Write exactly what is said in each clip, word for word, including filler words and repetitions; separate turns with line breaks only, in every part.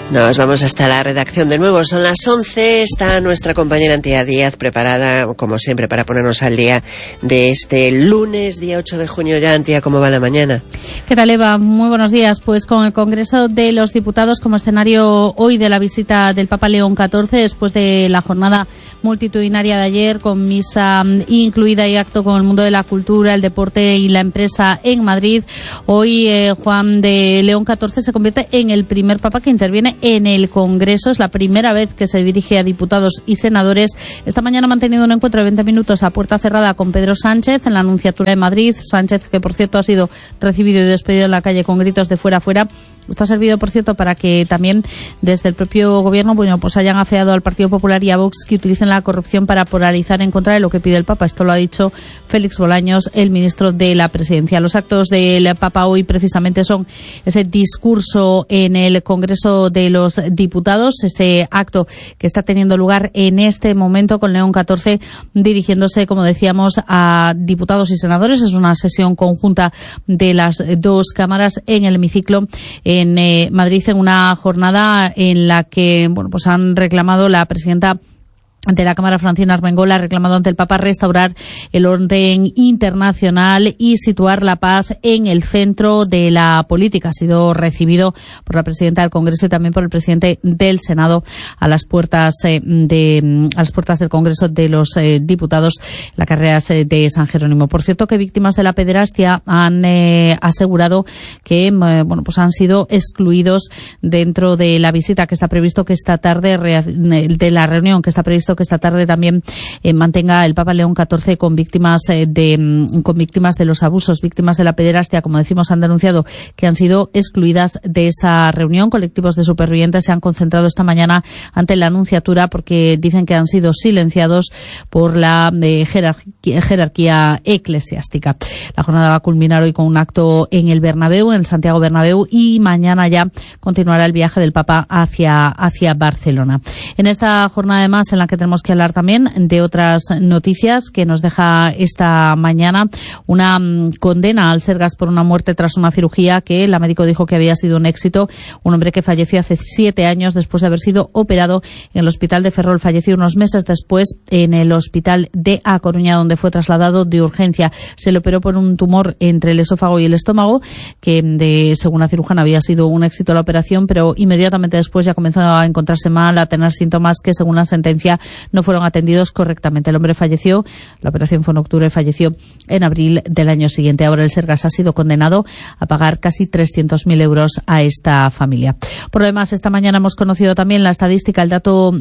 Nos vamos hasta la redacción de nuevo. Son las once. Está nuestra compañera Antía Díaz preparada, como siempre, para ponernos al día de este lunes, día ocho de junio ya. Antía, ¿cómo va la mañana?
¿Qué tal, Eva? Muy buenos días. Pues con el Congreso de los Diputados como escenario hoy de la visita del Papa León catorce, después de la jornada multitudinaria de ayer, con misa incluida y acto con el mundo de la cultura, el deporte y la empresa en Madrid. Hoy eh, Juan de León catorce se convierte en el primer Papa que interviene en el Congreso. Es la primera vez que se dirige a diputados y senadores. Esta mañana ha mantenido un encuentro de veinte minutos a puerta cerrada con Pedro Sánchez en la Nunciatura de Madrid. Sánchez, que por cierto ha sido recibido y despedido en la calle con gritos de fuera, fuera. Esto ha servido, por cierto, para que también desde el propio gobierno, bueno, pues hayan afeado al Partido Popular y a Vox que utilicen la corrupción para polarizar en contra de lo que pide el Papa. Esto lo ha dicho Félix Bolaños, el ministro de la Presidencia. Los actos del Papa hoy precisamente son ese discurso en el Congreso de los Diputados, ese acto que está teniendo lugar en este momento con León catorce dirigiéndose, como decíamos, a diputados y senadores. Es una sesión conjunta de las dos cámaras en el hemiciclo en eh, Madrid, en una jornada en la que bueno pues han reclamado la presidenta ante la Cámara, Francina Armengol, ha reclamado ante el Papa restaurar el orden internacional y situar la paz en el centro de la política. Ha sido recibido por la presidenta del Congreso y también por el presidente del Senado a las puertas eh, de a las puertas del Congreso de los eh, Diputados, la carreras eh, de San Jerónimo. Por cierto, que víctimas de la pederastia han eh, asegurado que eh, bueno pues han sido excluidos dentro de la visita que está previsto que esta tarde de la reunión que está previsto que esta tarde también eh, mantenga el Papa León catorce con víctimas eh, de con víctimas de los abusos, víctimas de la pederastia. Como decimos, han denunciado que han sido excluidas de esa reunión. Colectivos de supervivientes se han concentrado esta mañana ante la Nunciatura porque dicen que han sido silenciados por la eh, jerarquía, jerarquía eclesiástica. La jornada va a culminar hoy con un acto en el Bernabéu, en el Santiago Bernabéu, y mañana ya continuará el viaje del Papa hacia hacia Barcelona. En esta jornada, además, en la que tenemos que hablar también de otras noticias que nos deja esta mañana una um, condena al Sergas por una muerte tras una cirugía que el médico dijo que había sido un éxito. Un hombre que falleció hace siete años después de haber sido operado en el hospital de Ferrol. Falleció unos meses después en el hospital de A Coruña, donde fue trasladado de urgencia. Se le operó por un tumor entre el esófago y el estómago, que de, según la cirujana había sido un éxito la operación, pero inmediatamente después ya comenzó a encontrarse mal, a tener síntomas que, según la sentencia, no fueron atendidos correctamente. El hombre falleció, la operación fue en octubre, falleció en abril del año siguiente. Ahora el Sergas ha sido condenado a pagar casi trescientos mil euros a esta familia. Por lo demás, esta mañana hemos conocido también la estadística, el dato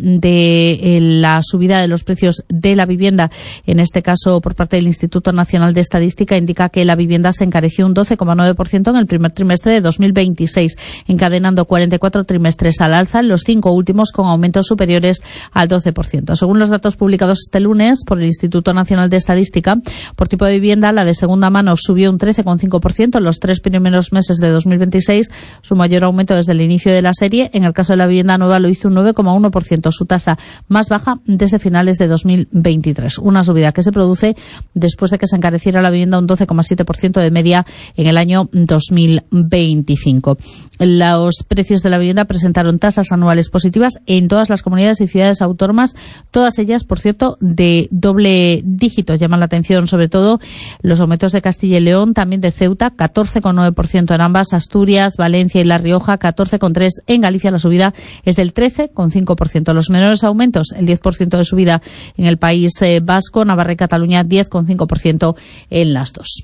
de la subida de los precios de la vivienda. En este caso, por parte del Instituto Nacional de Estadística, indica que la vivienda se encareció un doce coma nueve por ciento en el primer trimestre de dos mil veintiséis, encadenando cuarenta y cuatro trimestres al alza, los cinco últimos con aumentos superiores al doce por ciento. Según los datos publicados este lunes por el Instituto Nacional de Estadística, por tipo de vivienda, la de segunda mano subió un trece coma cinco por ciento en los tres primeros meses de dos mil veintiséis, su mayor aumento desde el inicio de la serie. En el caso de la vivienda nueva lo hizo un nueve coma uno por ciento, su tasa más baja desde finales de dos mil veintitrés. Una subida que se produce después de que se encareciera la vivienda un doce coma siete por ciento de media en el año dos mil veinticinco. Los precios de la vivienda presentaron tasas anuales positivas en todas las comunidades y ciudades autónomas, todas ellas, por cierto, de doble dígito. Llaman la atención sobre todo los aumentos de Castilla y León, también de Ceuta, catorce coma nueve por ciento en ambas, Asturias, Valencia y La Rioja, catorce coma tres por ciento. En Galicia la subida es del trece coma cinco por ciento. Los menores aumentos, el diez por ciento de subida en el País eh, Vasco, Navarra y Cataluña, diez coma cinco por ciento en las dos.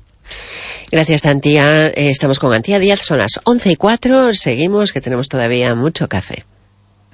Gracias, Antía. Eh, estamos con Antía Díaz, son las once y cuatro. Seguimos, que tenemos todavía mucho café.